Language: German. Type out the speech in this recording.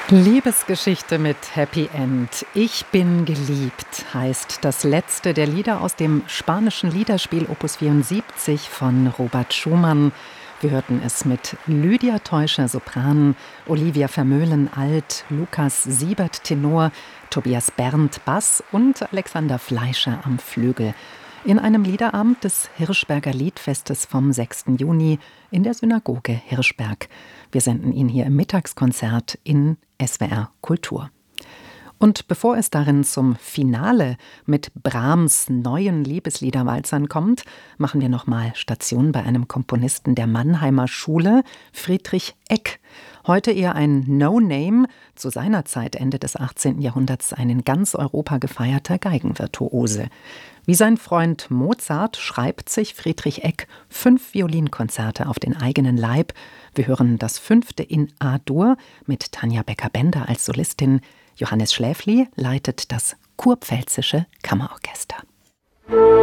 Liebesgeschichte mit Happy End. Ich bin geliebt heißt das letzte der Lieder aus dem spanischen Liederspiel Opus 74 von Robert Schumann. Wir hörten es mit Lydia Teuscher Sopran, Olivia Vermeulen Alt, Lukas Siebert Tenor, Tobias Berndt Bass und Alexander Fleischer am Flügel. In einem Liederabend des Hirschberger Liedfestes vom 6. Juni in der Synagoge Hirschberg. Wir senden ihn hier im Mittagskonzert in SWR Kultur. Und bevor es darin zum Finale mit Brahms neuen Liebesliederwalzern kommt, machen wir nochmal Station bei einem Komponisten der Mannheimer Schule, Friedrich Eck. Heute eher ein No-Name, zu seiner Zeit Ende des 18. Jahrhunderts ein in ganz Europa gefeierter Geigenvirtuose. Wie sein Freund Mozart schreibt sich Friedrich Eck 5 Violinkonzerte auf den eigenen Leib. Wir hören das 5. in A-Dur mit Tanja Becker-Bender als Solistin. Johannes Schläfli leitet das Kurpfälzische Kammerorchester.